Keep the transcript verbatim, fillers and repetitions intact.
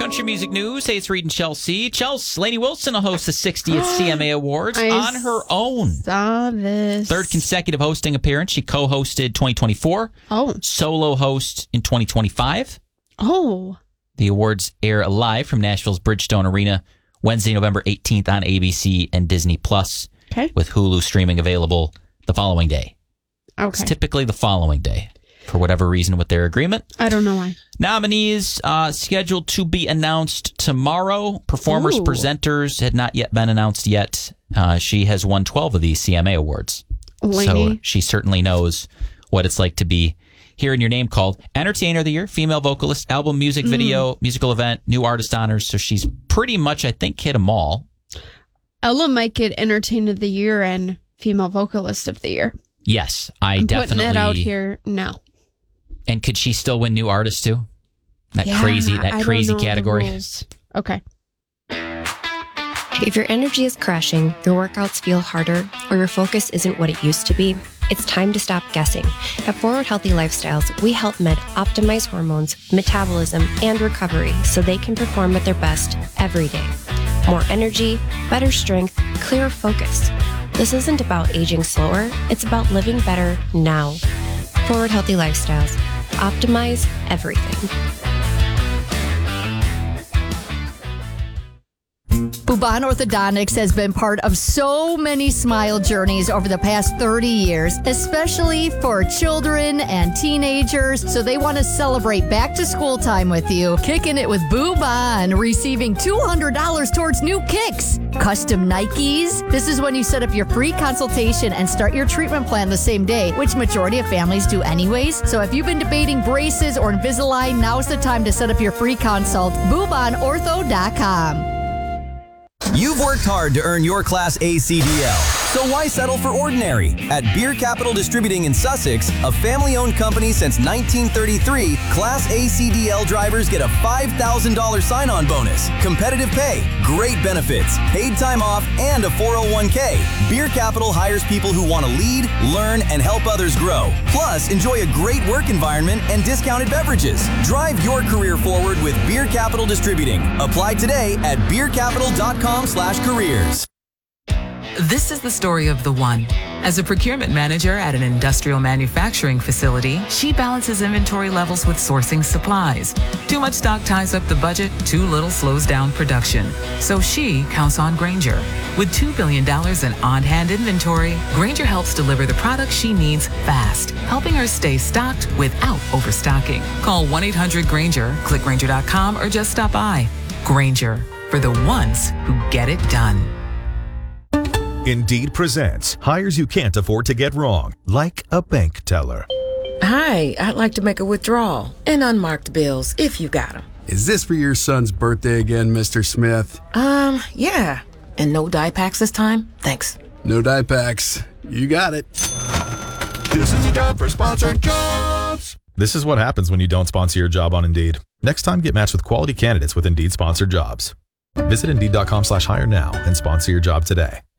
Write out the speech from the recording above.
Country music news. Hey, it's Reed and Chelsea. Chelsea, Lainey Wilson will host the sixtieth C M A Awards I on her own. Saw this. Third consecutive hosting appearance. She co-hosted twenty twenty-four. Oh. Solo host in twenty twenty-five. Oh. The awards air live from Nashville's Bridgestone Arena Wednesday, November eighteenth on A B C and Disney Plus. Okay. With Hulu streaming available the following day. Okay. It's typically the following day, for whatever reason with their agreement. I don't know why. Nominees uh, scheduled to be announced tomorrow. Performers, Ooh. presenters had not yet been announced yet. Uh, she has won twelve of these C M A awards. Lainey. So she certainly knows what it's like to be hearing your name called. Entertainer of the Year, female vocalist, album, music, video, mm. musical event, new artist honors. So she's pretty much, I think, hit them all. Ella might get Entertainer of the Year and Female Vocalist of the Year. Yes, I I'm definitely. putting it out here now. And could she still win new artist too? That Yeah, crazy, that I crazy don't know the category. rules. Okay. If your energy is crashing, your workouts feel harder, or your focus isn't what it used to be, it's time to stop guessing. At Forward Healthy Lifestyles, we help Med optimize hormones, metabolism, and recovery so they can perform at their best every day. More energy, better strength, clearer focus. This isn't about aging slower, it's about living better now. Forward Healthy Lifestyles. Optimize everything. Bubon Orthodontics has been part of so many smile journeys over the past thirty years, especially for children and teenagers. So they want to celebrate back to school time with you, kicking it with Bubon, receiving two hundred dollars towards new kicks. Custom Nikes. This is when you set up your free consultation and start your treatment plan the same day, which majority of families do anyways. So if you've been debating braces or Invisalign, now's the time to set up your free consult. Bubon Ortho dot com. You've worked hard to earn your Class A C D L, so why settle for ordinary? At Beer Capital Distributing in Sussex, a family-owned company since nineteen thirty-three, Class A C D L drivers get a five thousand dollars sign-on bonus, competitive pay, great benefits, paid time off, and a four oh one k. Beer Capital hires people who want to lead, learn, and help others grow. Plus, enjoy a great work environment and discounted beverages. Drive your career forward with Beer Capital Distributing. Apply today at beer capital dot com slash careers. This is the story of the one. As a procurement manager at an industrial manufacturing facility, she balances inventory levels with sourcing supplies. Too much stock ties up the budget, too little slows down production. So she counts on Grainger. With two billion dollars in on-hand inventory, Grainger helps deliver the products she needs fast, helping her stay stocked without overstocking. Call one eight hundred Grainger, click Grainger dot com, or just stop by. Grainger, for the ones who get it done. Indeed presents hires you can't afford to get wrong, like a bank teller. Hi, I'd like to make a withdrawal and unmarked bills if you got them. Is this for your son's birthday again, Mister Smith? Um, yeah. And no dye packs this time? Thanks. No dye packs. You got it. This is a job for sponsored jobs. This is what happens when you don't sponsor your job on Indeed. Next time, get matched with quality candidates with Indeed sponsored jobs. Visit Indeed dot com slash hire now and sponsor your job today.